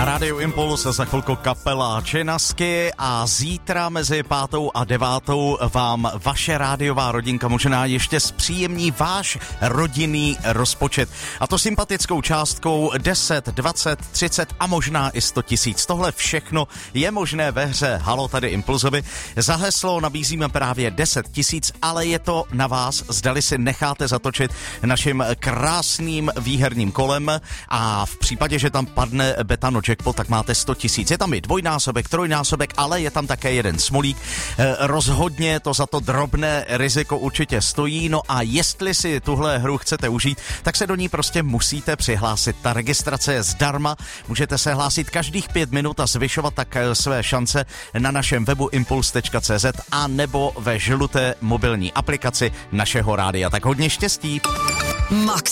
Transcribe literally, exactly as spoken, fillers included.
Na Rádiu Impuls za chvilku kapela Činasky a zítra mezi pátou a devátou vám vaše rádiová rodinka možná ještě zpříjemní váš rodinný rozpočet. A to sympatickou částkou deset, dvacet, třicet a možná i sto tisíc. Tohle všechno je možné ve hře Halo tady Impulzovi. Za heslo nabízíme právě deset tisíc, ale je to na vás, zdali si necháte zatočit naším krásným výherním kolem a v případě, že tam padne Betano Jackpot, tak máte sto tisíc. Je tam i dvojnásobek, trojnásobek, ale je tam také jeden smolík. E, rozhodně to za to drobné riziko určitě stojí, no a jestli si tuhle hru chcete užít, tak se do ní prostě musíte přihlásit. Ta registrace je zdarma, můžete se hlásit každých pět minut a zvyšovat tak své šance na našem webu impuls tečka cé zet a nebo ve žluté mobilní aplikaci našeho rádia. Tak hodně štěstí. Max